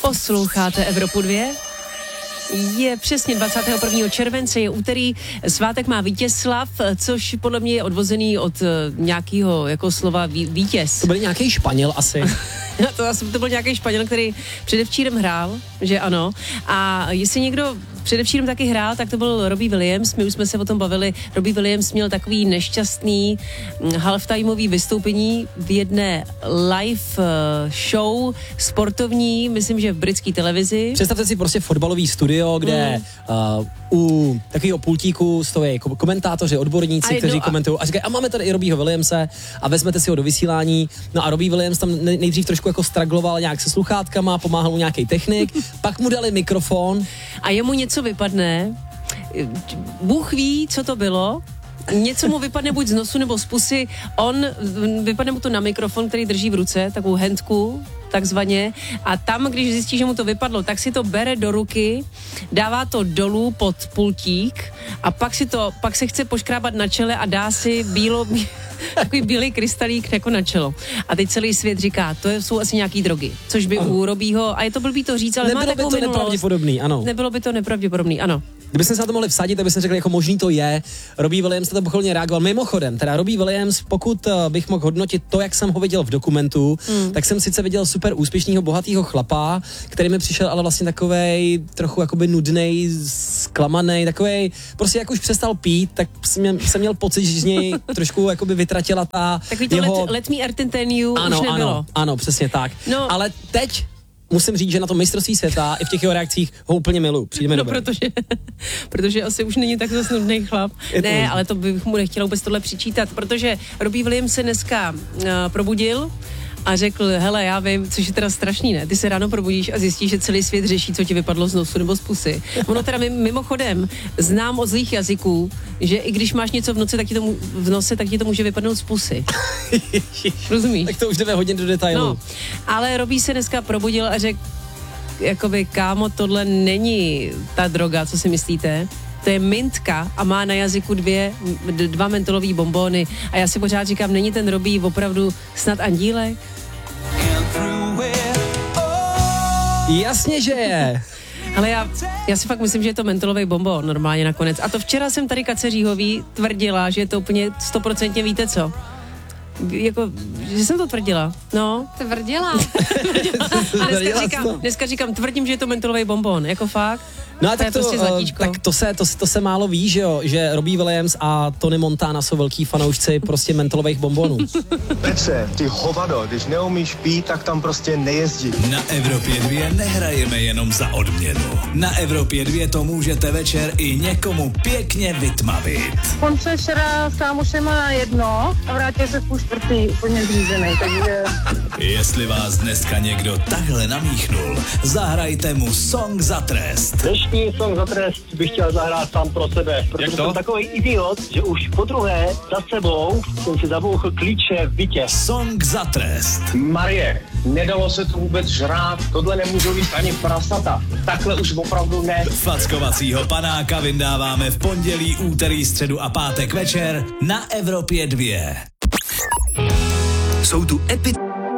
Posloucháte Evropu 2? Je přesně 21. července, je úterý, svátek má Vítězslav, což podle mě je odvozený od nějakého jako slova vítěz. To byl nějaký Španěl asi. To byl nějaký Španěl, který předevčírem hrál, že ano. A jestli někdo předevčírem taky hrál, tak to byl Robbie Williams. My už jsme se o tom bavili. Robbie Williams měl takový nešťastný halftimeový vystoupení v jedné live show sportovní, myslím, že v britské televizi. Představte si prostě fotbalový studio, kde u takového pultíku stojí komentátoři, odborníci, kteří komentují a říkají, a máme tady i Robbieho Williamse a vezmete si ho do vysílání. No a Robbie Williams tam nejdřív trošku jako stragloval nějak se sluchátkama, pomáhal mu nějaký technik, pak mu dali mikrofon. A jemu něco vypadne, Bůh ví, co to bylo, něco mu vypadne buď z nosu nebo z pusy, vypadne mu to na mikrofon, který drží v ruce, takovou handku, takzvaně, a tam, když zjistí, že mu to vypadlo, tak si to bere do ruky, dává to dolů pod pultík a pak se chce poškrábat na čele a dá si takový bílý krystalík jako na čelo. A teď celý svět říká, to jsou asi nějaký drogy, což by u Robbieho, a je to blbý to říct, ale má takovou minulost. Nepravděpodobný, ano. Nebylo by to nepravděpodobný, ano. Kdybychom se na to mohli vsadit, tak bychom řekli, jako možný to je. Robbie Williams to pochopně reagoval. Mimochodem, teda Robbie Williams, pokud bych mohl hodnotit to, jak jsem ho viděl v dokumentu, tak jsem sice viděl super úspěšného, bohatého chlapa, který mi přišel ale vlastně takovej trochu jakoby nudnej, zklamanej, takovej, prostě jak už přestal pít, tak jsem měl pocit, že z něj trošku jakoby vytratila ta takový to jeho... let me entertain you už nebylo. Ano, přesně tak. No. Ale teď musím říct, že na to mistrovství světa i v těch jeho reakcích ho úplně miluju. Přijde mi dobrý. Protože asi už není tak zase nudný chlap. Ne, ale to bych mu nechtěla vůbec tohle přičítat, protože Robbie Williams se dneska probudil a řekl, hele, já vím, což je teda strašný, ne? Ty se ráno probudíš a zjistíš, že celý svět řeší, co ti vypadlo z nosu nebo z pusy. Ono teda mimochodem znám od zlých jazyků, že i když máš něco v nose, tak ti to může vypadnout z pusy. Rozumíš? Tak to už jdeme hodně do detailu. No, ale Robbie se dneska probudil a řekl, jakoby, kámo, tohle není ta droga, co si myslíte? To je mintka a má na jazyku dva mentolový bonbóny. A já si pořád říkám, není ten Robbie opravdu snad andílek? Jasně, že je. Ale já si fakt myslím, že je to mentolový bonbon normálně nakonec. A to včera jsem tady Kaceříhový tvrdila, že je to úplně 100% víte co? Jako, že jsem to tvrdila. No. Tvrdila. A dneska říkám, tvrdím, že je to mentolový bonbon. Jako fakt. No a tak prostě zlatíčko. Tak to se málo ví, že jo, že Robbie Williams a Tony Montana jsou velký fanoušci prostě mentolových bonbonů. Petře, ty hovado, když neumíš pít, tak tam prostě nejezdí. Na Evropě 2 nehrajeme jenom za odměnu. Na Evropě 2 to můžete večer i někomu pěkně vytmavit. On se včera s kámošema na jedno a vrátil se v 3:30 úplně zřízený, takže... Jestli vás dneska někdo takhle namíchnul, zahrajte mu Song za trest. Dnešní Song za trest bych chtěl zahrát sám pro sebe, protože jsem takový idiot, že už podruhé za sebou jsem si zabouchl klíče v bytě. Song za trest. Marie, nedalo se to vůbec žrát, tohle nemůžou jíst ani prasata. Takhle už opravdu ne. Fackovacího panáka vyndáváme v pondělí, úterý, středu a pátek večer na Evropě 2. Jsou tu